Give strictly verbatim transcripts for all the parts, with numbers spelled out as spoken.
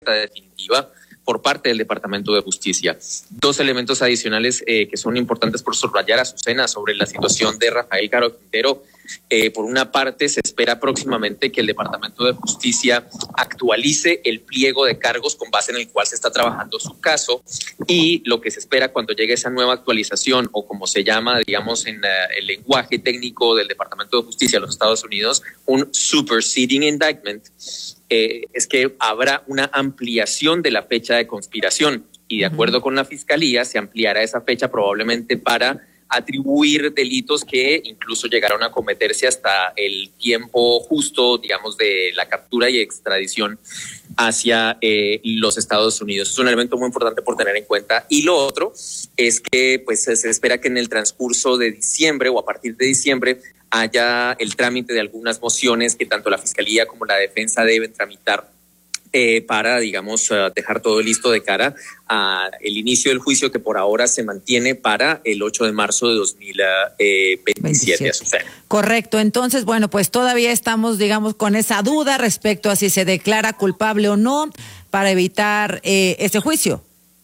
respuesta definitiva por parte del Departamento de Justicia. Dos elementos adicionales eh, que son importantes por subrayar, Azucena, sobre la situación de Rafael Caro Quintero. Eh, por una parte, se espera próximamente que el Departamento de Justicia actualice el pliego de cargos con base en el cual se está trabajando su caso, y lo que se espera cuando llegue esa nueva actualización, o como se llama, digamos, en uh, el lenguaje técnico del Departamento de Justicia de los Estados Unidos, un superseding indictment, eh, es que habrá una ampliación de la fecha de conspiración, y de acuerdo con la Fiscalía se ampliará esa fecha probablemente para atribuir delitos que incluso llegaron a cometerse hasta el tiempo justo, digamos, de la captura y extradición hacia eh, los Estados Unidos. Es un elemento muy importante por tener en cuenta. Y lo otro es que pues se espera que en el transcurso de diciembre o a partir de diciembre haya el trámite de algunas mociones que tanto la Fiscalía como la defensa deben tramitar Eh, para, digamos, uh, dejar todo listo de cara al inicio del juicio, que por ahora se mantiene para el ocho de marzo de dos mil veintisiete. veintisiete. Correcto. Entonces, bueno, pues todavía estamos, digamos, con esa duda respecto a si se declara culpable o no para evitar eh, ese juicio.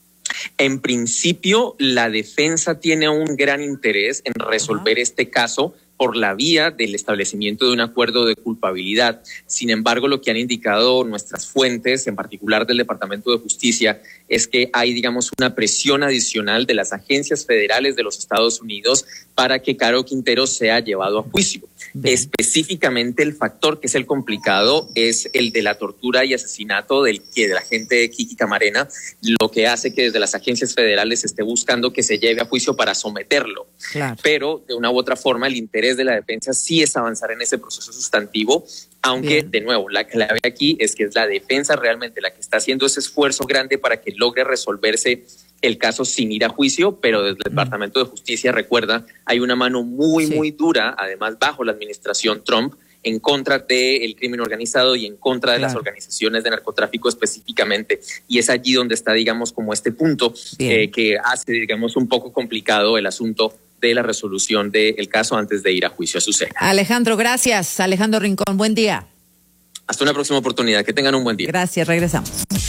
En principio, la defensa tiene un gran interés en resolver uh-huh. este caso por la vía del establecimiento de un acuerdo de culpabilidad. Sin embargo, lo que han indicado nuestras fuentes, en particular del Departamento de Justicia, es que hay, digamos, una presión adicional de las agencias federales de los Estados Unidos para que Caro Quintero sea llevado a juicio. Bien. Específicamente, el factor que es el complicado es el de la tortura y asesinato del que de la agente Kiki Camarena, lo que hace que desde las agencias federales se esté buscando que se lleve a juicio para someterlo. Claro. Pero de una u otra forma el interés de la defensa sí es avanzar en ese proceso sustantivo, aunque Bien. de nuevo la clave aquí es que es la defensa realmente la que está haciendo ese esfuerzo grande para que logre resolverse el caso sin ir a juicio, pero desde el mm. Departamento de Justicia, recuerda, hay una mano muy, sí. muy dura, además bajo la administración Trump, en contra del crimen organizado y en contra de claro. las organizaciones de narcotráfico específicamente. Y es allí donde está, digamos, como este punto eh, que hace, digamos, un poco complicado el asunto de la resolución del caso antes de ir a juicio. Azucena. Alejandro, gracias. Alejandro Rincón, buen día. Hasta una próxima oportunidad. Que tengan un buen día. Gracias, regresamos.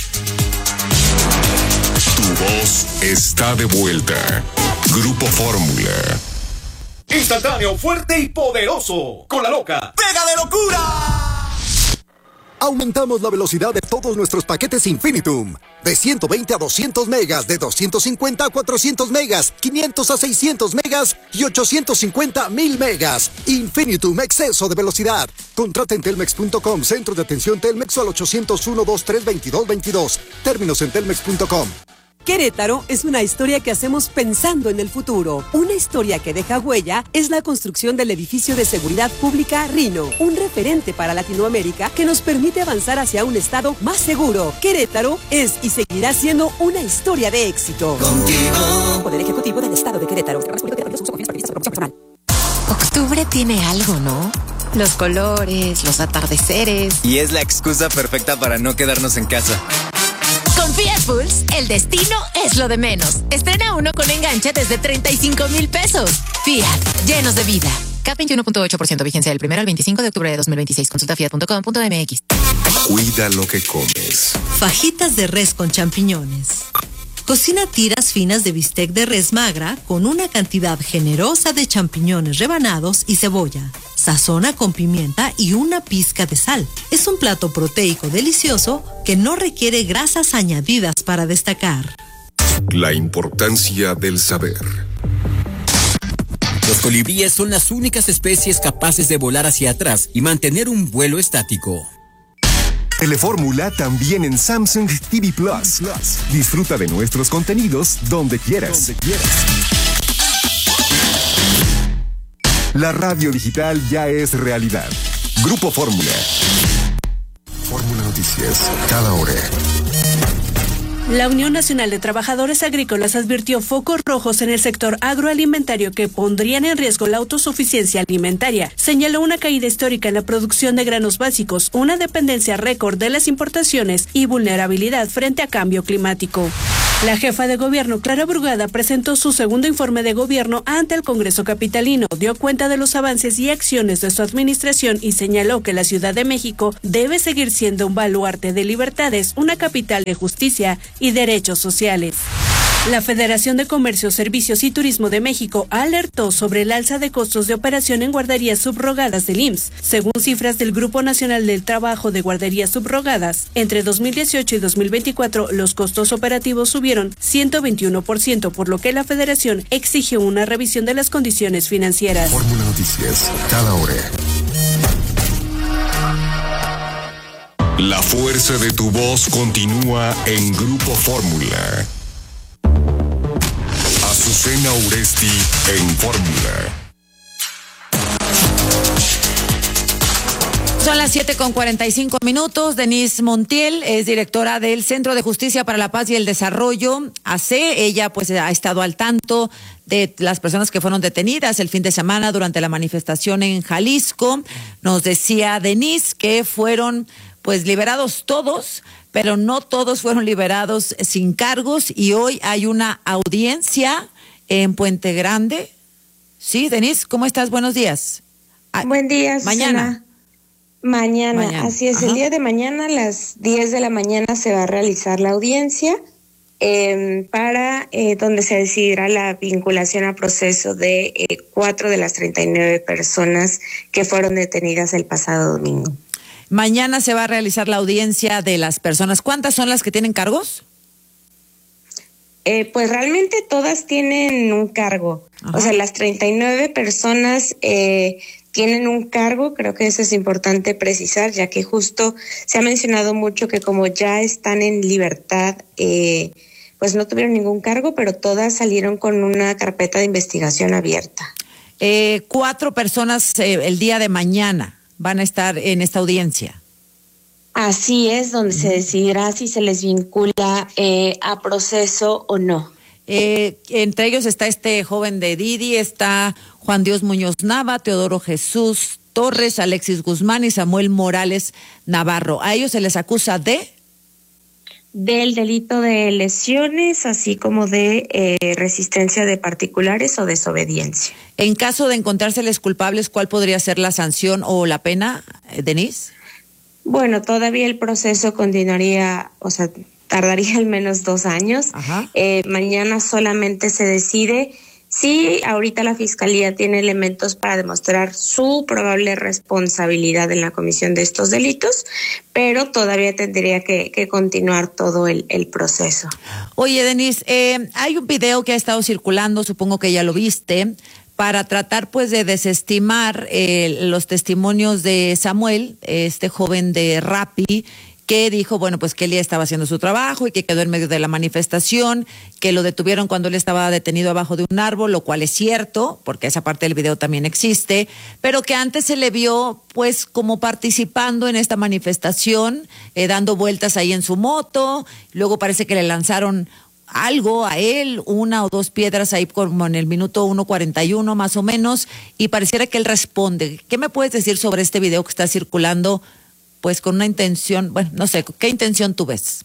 Tu voz está de vuelta. Grupo Fórmula. Instantáneo, fuerte y poderoso. Con la loca. ¡Pega de locura! Aumentamos la velocidad de todos nuestros paquetes Infinitum. De ciento veinte a doscientos megas, de doscientos cincuenta a cuatrocientos megas, quinientos a seiscientos megas y ochocientos cincuenta a mil megas. Infinitum, exceso de velocidad. Contrata en telmex punto com, centro de atención Telmex, al ochocientos uno, veintitrés, veintidós, veintidós. Términos en telmex punto com. Querétaro es una historia que hacemos pensando en el futuro. Una historia que deja huella es la construcción del edificio de seguridad pública Rino, un referente para Latinoamérica que nos permite avanzar hacia un estado más seguro. Querétaro es y seguirá siendo una historia de éxito. Contigo. Poder Ejecutivo del Estado de Querétaro. Octubre tiene algo, ¿no? Los colores, los atardeceres. Y es la excusa perfecta para no quedarnos en casa. Con Fiat Pulse, el destino es lo de menos. Estrena uno con enganche desde treinta y cinco mil pesos. Fiat, llenos de vida. C A P veintiuno punto ocho por ciento, vigencia del primero al veinticinco de octubre de dos mil veintiséis. Consulta fiat punto com punto m x. Cuida lo que comes. Fajitas de res con champiñones. Cocina tiras finas de bistec de res magra con una cantidad generosa de champiñones rebanados y cebolla. Sazona con pimienta y una pizca de sal. Es un plato proteico delicioso que no requiere grasas añadidas para destacar. La importancia del saber. Los colibríes son las únicas especies capaces de volar hacia atrás y mantener un vuelo estático. Telefórmula también en Samsung T V Plus. Disfruta de nuestros contenidos donde quieras. Donde quieras. La radio digital ya es realidad. Grupo Fórmula. Fórmula Noticias, cada hora. La Unión Nacional de Trabajadores Agrícolas advirtió focos rojos en el sector agroalimentario que pondrían en riesgo la autosuficiencia alimentaria. Señaló una caída histórica en la producción de granos básicos, una dependencia récord de las importaciones y vulnerabilidad frente a cambio climático. La jefa de gobierno, Clara Brugada, presentó su segundo informe de gobierno ante el Congreso capitalino. Dio cuenta de los avances y acciones de su administración y señaló que la Ciudad de México debe seguir siendo un baluarte de libertades, una capital de justicia y derechos sociales. La Federación de Comercio, Servicios y Turismo de México alertó sobre el alza de costos de operación en guarderías subrogadas del I M S S. Según cifras del Grupo Nacional del Trabajo de Guarderías Subrogadas, entre dos mil dieciocho y dos mil veinticuatro los costos operativos subieron ciento veintiuno por ciento, por lo que la Federación exigió una revisión de las condiciones financieras. Fórmula Noticias, cada hora. La fuerza de tu voz continúa en Grupo Fórmula. Azucena Uresti en Fórmula. Son las siete con cuarenta y cinco minutos. Denise Montiel es directora del Centro de Justicia para la Paz y el Desarrollo, A C E. Ella pues ha estado al tanto de las personas que fueron detenidas el fin de semana durante la manifestación en Jalisco. Nos decía Denise que fueron pues liberados todos, pero no todos fueron liberados sin cargos, y hoy hay una audiencia en Puente Grande. Sí, Denise, ¿cómo estás? Buenos días. Buen día, mañana. Mañana, mañana, así es. Ajá. El día de mañana a las diez de la mañana se va a realizar la audiencia eh, para eh, donde se decidirá la vinculación a proceso de eh, cuatro de las treinta y nueve personas que fueron detenidas el pasado domingo. Mañana se va a realizar la audiencia de las personas. ¿Cuántas son las que tienen cargos? Eh, pues realmente todas tienen un cargo. Ajá. O sea, las treinta y nueve personas eh, tienen un cargo. Creo que eso es importante precisar, ya que justo se ha mencionado mucho que como ya están en libertad, eh, pues no tuvieron ningún cargo, pero todas salieron con una carpeta de investigación abierta. Eh, cuatro personas eh, el día de mañana van a estar en esta audiencia. Así es, donde se decidirá si se les vincula eh, a proceso o no. Eh, entre ellos está este joven de Didi, está Juan Dios Muñoz Nava, Teodoro Jesús Torres, Alexis Guzmán y Samuel Morales Navarro. A ellos se les acusa de... del delito de lesiones, así como de eh, resistencia de particulares o desobediencia. En caso de encontrárseles culpables, ¿cuál podría ser la sanción o la pena, Denise? Bueno, todavía el proceso continuaría, o sea, tardaría al menos dos años. Eh, mañana solamente se decide si ahorita la Fiscalía tiene elementos para demostrar su probable responsabilidad en la comisión de estos delitos, pero todavía tendría que, que continuar todo el, el proceso. Oye, Denise, eh, hay un video que ha estado circulando, supongo que ya lo viste, para tratar pues de desestimar eh, los testimonios de Samuel, este joven de Rappi, que dijo, bueno, pues que él ya estaba haciendo su trabajo y que quedó en medio de la manifestación, que lo detuvieron cuando él estaba detenido abajo de un árbol, lo cual es cierto, porque esa parte del video también existe, pero que antes se le vio pues como participando en esta manifestación, eh, dando vueltas ahí en su moto, luego parece que le lanzaron algo a él, una o dos piedras ahí como en el minuto uno cuarenta y uno más o menos, y pareciera que él responde. ¿Qué me puedes decir sobre este video que está circulando pues con una intención, bueno, no sé, qué intención tú ves?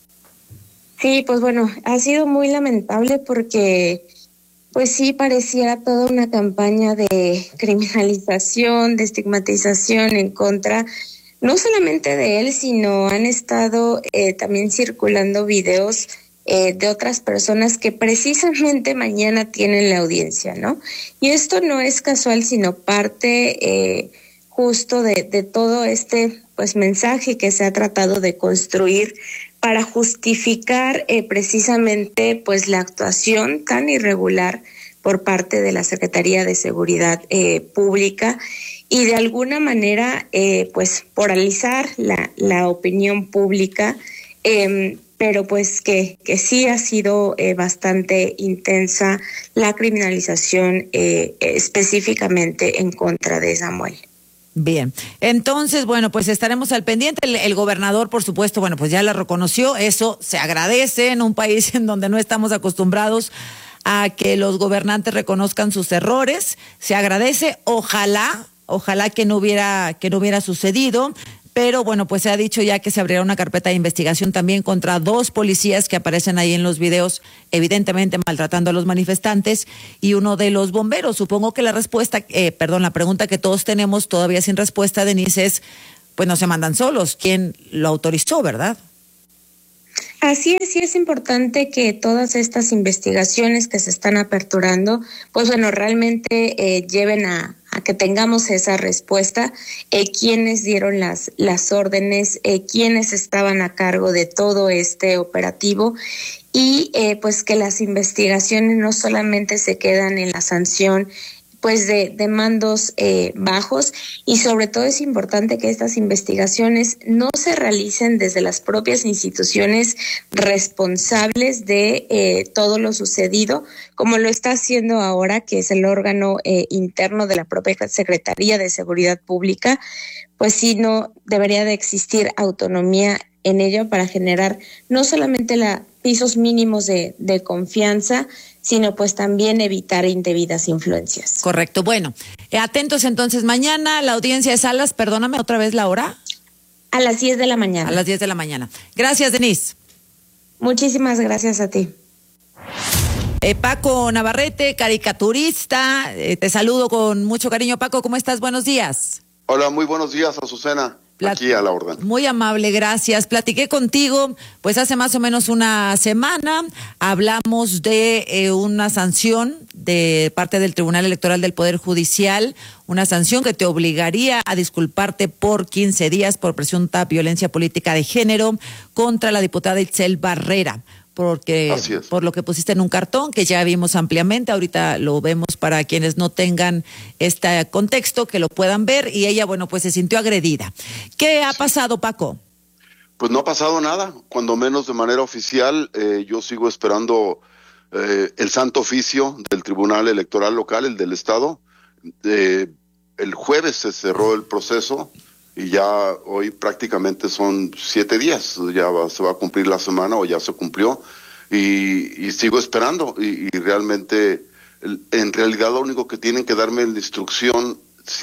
Sí, pues bueno, ha sido muy lamentable porque pues sí pareciera toda una campaña de criminalización, de estigmatización en contra, no solamente de él, sino han estado eh, también circulando videos Eh, de otras personas que precisamente mañana tienen la audiencia, ¿no? Y esto no es casual, sino parte eh, justo de, de todo este pues mensaje que se ha tratado de construir para justificar eh, precisamente pues la actuación tan irregular por parte de la Secretaría de Seguridad eh, Pública y de alguna manera eh, pues polarizar la, la opinión pública, eh, pero pues que, que sí ha sido eh, bastante intensa la criminalización eh, específicamente en contra de Samuel. Bien, entonces, bueno, pues estaremos al pendiente. El, el gobernador, por supuesto, bueno, pues ya la reconoció, eso se agradece en un país en donde no estamos acostumbrados a que los gobernantes reconozcan sus errores, se agradece, ojalá, ojalá que no hubiera, que no hubiera sucedido, pero bueno, pues se ha dicho ya que se abrirá una carpeta de investigación también contra dos policías que aparecen ahí en los videos, evidentemente maltratando a los manifestantes, y uno de los bomberos. Supongo que la respuesta, eh, perdón, la pregunta que todos tenemos todavía sin respuesta, Denise, es, pues no se mandan solos, ¿quién lo autorizó, verdad? Así es, sí es importante que todas estas investigaciones que se están aperturando, pues bueno, realmente eh, lleven a, a que tengamos esa respuesta, eh, quiénes dieron las, las órdenes, eh, quiénes estaban a cargo de todo este operativo, y eh, pues que las investigaciones no solamente se quedan en la sanción pues de, de mandos eh, bajos, y sobre todo es importante que estas investigaciones no se realicen desde las propias instituciones responsables de eh, todo lo sucedido, como lo está haciendo ahora, que es el órgano eh, interno de la propia Secretaría de Seguridad Pública. Pues sí, no debería de existir autonomía en ello para generar no solamente la pisos mínimos de, de confianza, sino pues también evitar indebidas influencias. Correcto. Bueno, eh, atentos entonces mañana, la audiencia de Salas, perdóname otra vez la hora. A las diez de la mañana. A las diez de la mañana. Gracias, Denise. Muchísimas gracias a ti. Eh, Paco Navarrete, caricaturista, eh, te saludo con mucho cariño. Paco, ¿cómo estás? Buenos días. Hola, muy buenos días, Azucena. Aquí a la orden. Muy amable, gracias. Platiqué contigo, pues hace más o menos una semana, hablamos de eh, una sanción de parte del Tribunal Electoral del Poder Judicial, una sanción que te obligaría a disculparte por quince días por presunta violencia política de género contra la diputada Itzel Barrera. Porque por lo que pusiste en un cartón que ya vimos ampliamente, ahorita lo vemos para quienes no tengan este contexto, que lo puedan ver, y ella, bueno, pues se sintió agredida. ¿Qué ha pasado, Paco? Pues no ha pasado nada, cuando menos de manera oficial. Eh, yo sigo esperando eh, el santo oficio del Tribunal Electoral Local, el del Estado. Eh, el jueves se cerró el proceso, y ya hoy prácticamente son siete días, ya va, se va a cumplir la semana o ya se cumplió, y, y sigo esperando, y, y realmente, en realidad lo único que tienen que darme es la instrucción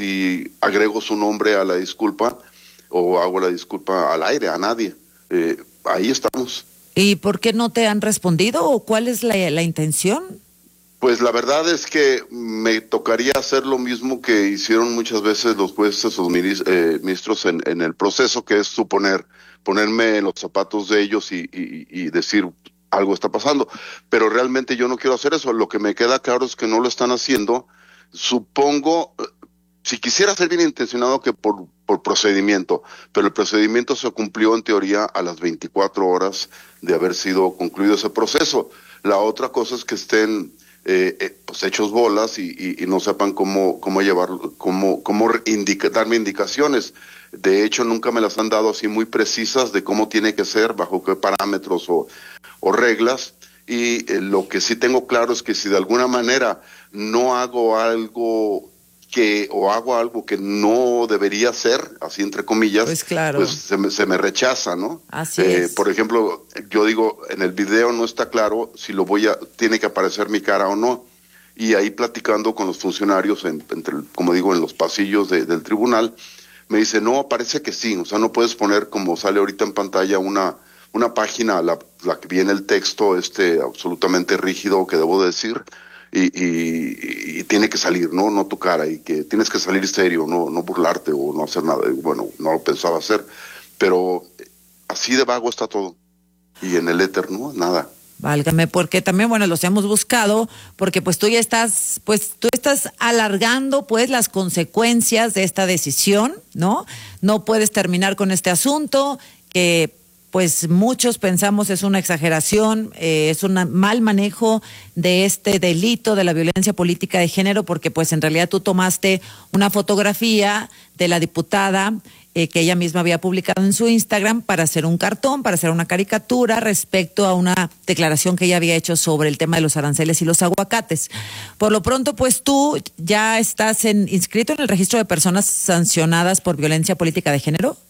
si agrego su nombre a la disculpa o hago la disculpa al aire, a nadie. Eh, ahí estamos. ¿Y por qué no te han respondido o cuál es la, la intención? Pues la verdad es que me tocaría hacer lo mismo que hicieron muchas veces los jueces o los ministros en, en el proceso, que es suponer, ponerme en los zapatos de ellos y, y, y decir algo está pasando. Pero realmente yo no quiero hacer eso. Lo que me queda claro es que no lo están haciendo. Supongo, si quisiera ser bien intencionado, que por, por procedimiento, pero el procedimiento se cumplió en teoría a las veinticuatro horas de haber sido concluido ese proceso. La otra cosa es que estén Eh, eh, pues hechos bolas y, y, y no sepan cómo cómo llevar, cómo cómo indica, darme indicaciones. De hecho, nunca me las han dado así muy precisas de cómo tiene que ser, bajo qué parámetros o, o reglas. Y eh, lo que sí tengo claro es que si de alguna manera no hago algo que o hago algo que no debería ser, así entre comillas, pues, claro. pues se, me, se me rechaza, ¿no? Así eh, es. Por ejemplo, yo digo, en el video no está claro si lo voy a, tiene que aparecer mi cara o no, y ahí platicando con los funcionarios, en, entre, como digo, en los pasillos de, del tribunal, me dice, no, parece que sí, o sea, no puedes poner como sale ahorita en pantalla una, una página, la, la que viene el texto este absolutamente rígido que debo decir, Y, y, y tiene que salir, ¿no? No tu cara, y que tienes que salir serio, no, no burlarte o no hacer nada. Bueno, no lo pensaba hacer, pero así de vago está todo. Y en el éter, ¿no? Nada. Válgame, porque también, bueno, los hemos buscado, porque pues tú ya estás, pues tú estás alargando pues las consecuencias de esta decisión, ¿no? No puedes terminar con este asunto, que pues muchos pensamos es una exageración, eh, es un mal manejo de este delito de la violencia política de género, porque pues en realidad tú tomaste una fotografía de la diputada eh, que ella misma había publicado en su Instagram para hacer un cartón, para hacer una caricatura respecto a una declaración que ella había hecho sobre el tema de los aranceles y los aguacates. Por lo pronto, pues tú ya estás en, inscrito en el registro de personas sancionadas por violencia política de género.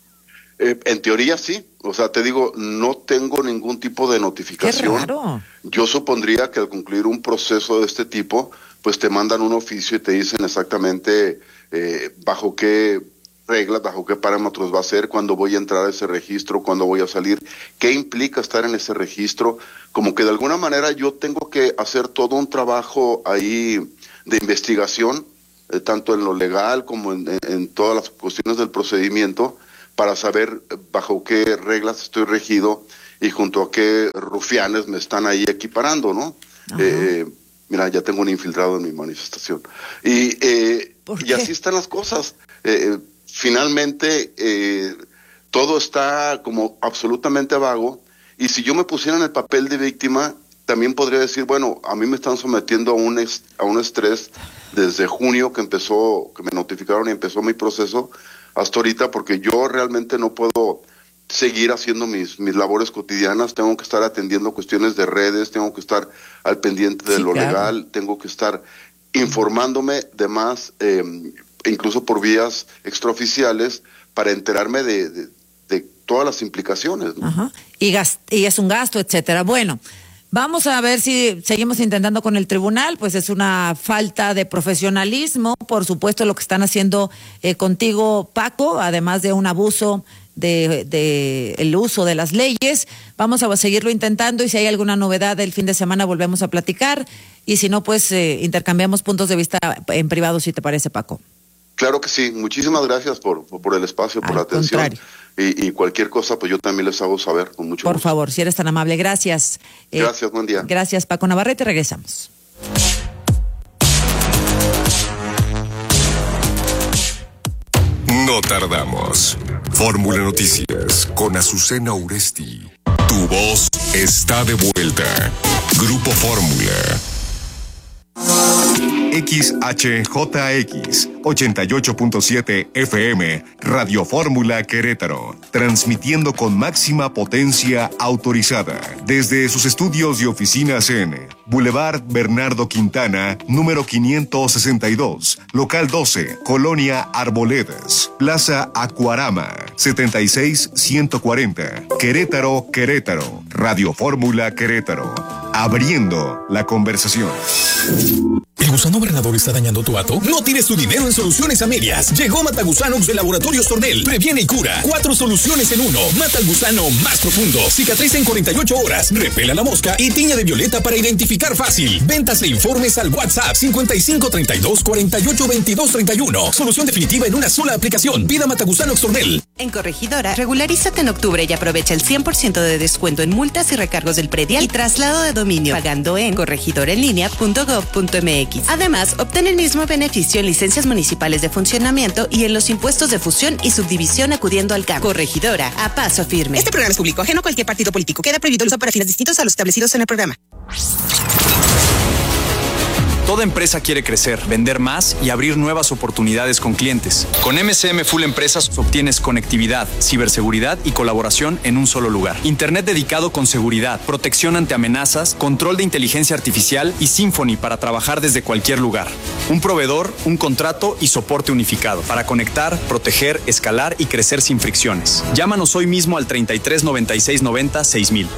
Eh, en teoría sí, o sea, te digo, no tengo ningún tipo de notificación. Qué raro. Yo supondría que al concluir un proceso de este tipo, pues te mandan un oficio y te dicen exactamente eh, bajo qué reglas, bajo qué parámetros va a ser, cuándo voy a entrar a ese registro, cuándo voy a salir, qué implica estar en ese registro, como que de alguna manera yo tengo que hacer todo un trabajo ahí de investigación, eh, tanto en lo legal como en, en, en todas las cuestiones del procedimiento, para saber bajo qué reglas estoy regido y junto a qué rufianes me están ahí equiparando, ¿no? Eh, mira, ya tengo un infiltrado en mi manifestación. Y, eh, y así están las cosas. Eh, finalmente, eh, todo está como absolutamente vago, y si yo me pusiera en el papel de víctima, también podría decir, bueno, a mí me están sometiendo a un, est- a un estrés desde junio que empezó, que me notificaron y empezó mi proceso, hasta ahorita, porque yo realmente no puedo seguir haciendo mis, mis labores cotidianas, tengo que estar atendiendo cuestiones de redes, tengo que estar al pendiente de sí, lo claro. legal, tengo que estar informándome de más, eh, incluso por vías extraoficiales, para enterarme de, de, de todas las implicaciones, ¿no? Ajá. Y, gast- y es un gasto, etcétera. Bueno, vamos a ver si seguimos intentando con el tribunal, pues es una falta de profesionalismo, por supuesto lo que están haciendo eh, contigo, Paco, además de un abuso de, de el uso de las leyes. Vamos a seguirlo intentando, y si hay alguna novedad el fin de semana volvemos a platicar, y si no, pues eh, intercambiamos puntos de vista en privado, si te parece, Paco. Claro que sí, muchísimas gracias por, por el espacio, por Al la atención. Y, y cualquier cosa, pues yo también les hago saber con mucho Por gusto. favor, si eres tan amable, gracias. Gracias, eh, buen día. Gracias, Paco Navarrete, regresamos. No tardamos. Fórmula Noticias con Azucena Uresti. Tu voz está de vuelta. Grupo Fórmula. X H J X ochenta y ocho punto siete F M, Radio Fórmula Querétaro, transmitiendo con máxima potencia autorizada desde sus estudios y oficinas en Boulevard Bernardo Quintana, número quinientos sesenta y dos, local doce, Colonia Arboledas, Plaza Acuarama, setenta y seis ciento cuarenta, Querétaro, Querétaro, Radio Fórmula Querétaro, abriendo la conversación. ¿El gusano gobernador está dañando tu hato? No tires tu dinero en soluciones a medias. Llegó Matagusanox de Laboratorios Tornel. Previene y cura. Cuatro soluciones en uno. Mata al gusano más profundo. Cicatriza en cuarenta y ocho horas. Repela la mosca y tiña de violeta para identificar fácil. Ventas e informes al WhatsApp cincuenta y cinco treinta y dos cuarenta y ocho veintidós treinta y uno. Solución definitiva en una sola aplicación. Pida Matagusanox Tornel. En Corregidora, regularízate en octubre y aprovecha el cien por ciento de descuento en multas y recargos del predial y traslado de dominio, pagando en corregidoraenlinea punto gob punto mx. Además, obtén el mismo beneficio en licencias municipales de funcionamiento y en los impuestos de fusión y subdivisión acudiendo al C A M. Corregidora, a paso firme. Este programa es público, ajeno a cualquier partido político. Queda prohibido el uso para fines distintos a los establecidos en el programa. Toda empresa quiere crecer, vender más y abrir nuevas oportunidades con clientes. Con M C M Full Empresas obtienes conectividad, ciberseguridad y colaboración en un solo lugar. Internet dedicado con seguridad, protección ante amenazas, control de inteligencia artificial y Symphony para trabajar desde cualquier lugar. Un proveedor, un contrato y soporte unificado para conectar, proteger, escalar y crecer sin fricciones. Llámanos hoy mismo al treinta y tres noventa y seis noventa seis mil.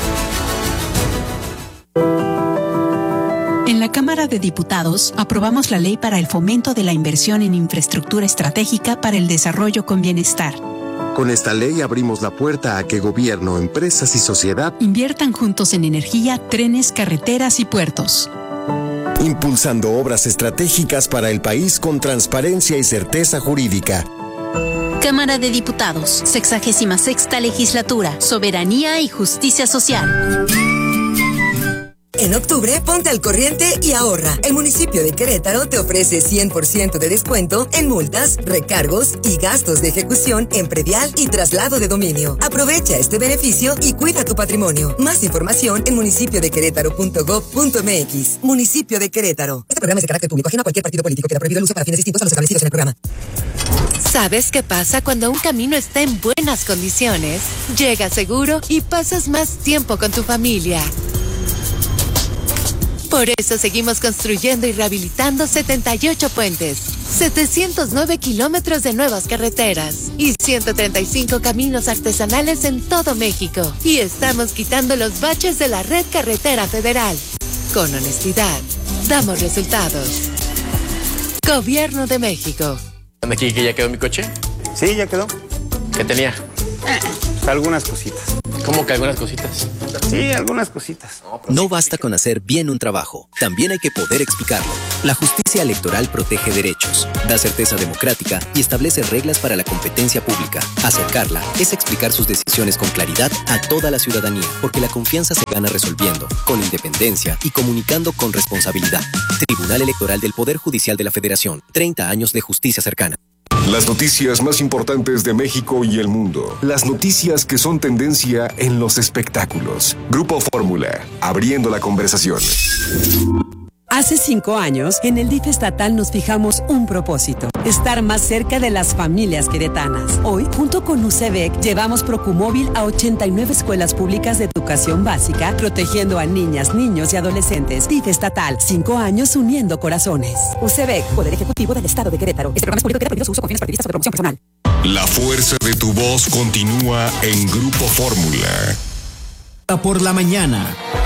En la Cámara de Diputados aprobamos la ley para el fomento de la inversión en infraestructura estratégica para el desarrollo con bienestar. Con esta ley abrimos la puerta a que gobierno, empresas y sociedad inviertan juntos en energía, trenes, carreteras y puertos. Impulsando obras estratégicas para el país con transparencia y certeza jurídica. Cámara de Diputados, sexagésima sexta legislatura, soberanía y justicia social. En octubre, ponte al corriente y ahorra. El municipio de Querétaro te ofrece cien por ciento de descuento en multas, recargos y gastos de ejecución en predial y traslado de dominio. Aprovecha este beneficio y cuida tu patrimonio. Más información en municipio de querétaro punto gob punto mx. Municipio de Querétaro. Este programa es de carácter público, ajeno a cualquier partido político. Queda prohibido el uso para fines distintos a los establecidos en el programa. ¿Sabes qué pasa cuando un camino está en buenas condiciones? Llegas seguro y pasas más tiempo con tu familia. Por eso seguimos construyendo y rehabilitando setenta y ocho puentes, setecientos nueve kilómetros de nuevas carreteras y ciento treinta y cinco caminos artesanales en todo México. Y estamos quitando los baches de la red carretera federal. Con honestidad, damos resultados. Gobierno de México. ¿Anda aquí que ya quedó mi coche? Sí, ya quedó. ¿Qué tenía? Eh, algunas cositas. ¿Cómo que algunas cositas? Sí, algunas cositas. No basta con hacer bien un trabajo, también hay que poder explicarlo. La justicia electoral protege derechos, da certeza democrática y establece reglas para la competencia pública. Acercarla es explicar sus decisiones con claridad a toda la ciudadanía, porque la confianza se gana resolviendo, con independencia y comunicando con responsabilidad. Tribunal Electoral del Poder Judicial de la Federación. treinta años de justicia cercana. Las noticias más importantes de México y el mundo. Las noticias que son tendencia en los espectáculos. Grupo Fórmula, abriendo la conversación. Hace cinco años, en el D I F estatal nos fijamos un propósito: estar más cerca de las familias queretanas. Hoy, junto con U C B E C, llevamos Procumóvil a ochenta y nueve escuelas públicas de educación básica, protegiendo a niñas, niños y adolescentes. D I F estatal, cinco años uniendo corazones. U C B E C, Poder Ejecutivo del Estado de Querétaro. Este programa es público y queda prohibido su uso con fines partidistas o de promoción personal. La fuerza de tu voz continúa en Grupo Fórmula. Por la mañana.